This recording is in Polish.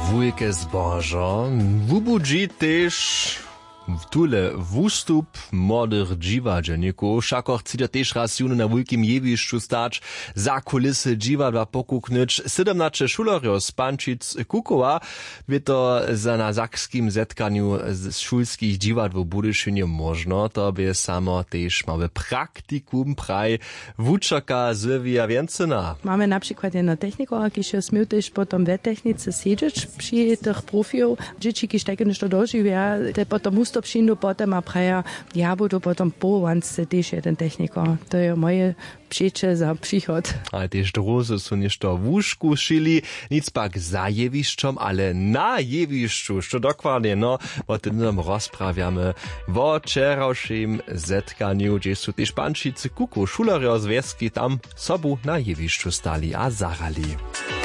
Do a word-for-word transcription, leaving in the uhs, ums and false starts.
Wujke zbożo wubudzi też tule wustup młodych dziwadźeników. Szako chce też raz juny na wielkim jewiszczu stać, za kulisy dziwadła pokuknąć. siedemnaście szulariów z Pančic Kukowa by to za na zakskim zetkaniu z szulskich dziwadł w Budyszynie można. To by samo też małe praktikum praj wuczaka Sylwia Więcyna. Mamy na przykład jedno technikora, ki się smił też potom we technice siedzieć przy tych profil. Dzieci, ki tak jeszcze dożywia, te potom musto przyjdą potem a praja, ja budu potom połowance też jeden technikor. To je moje przyjście za przychod. Ale też druzy są jeszcze w łóżku szyli, nic pak za jewiszczom, ale na jewiszczu, co dokładnie, no, o tym nam rozprawiamy w wczorajszym zetkaniu, gdzie są też Pančice Kuku, szulario związki tam sobu na jewiszczu stali a zarali.